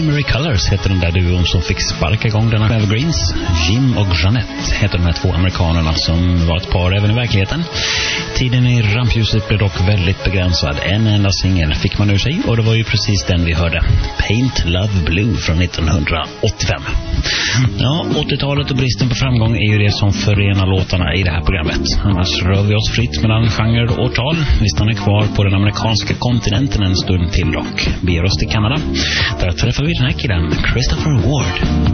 Primary Colors heter den där duon som fick sparka igång denna Evergreens. Jim och Jeanette heter de här två amerikanerna som var ett par även i verkligheten. Tiden i rampljuset blev dock väldigt begränsad. En enda singel fick man ur sig och det var ju precis den vi hörde. Paint Love Blue från 1985. Ja, 80-talet och bristen på framgång är ju det som förenar låtarna i det här programmet. Annars rör vi oss fritt mellan genre och årtal. Vi stannar kvar på den amerikanska kontinenten en stund till och beger oss till Kanada. Där träffar vi den här killen, Christopher Ward.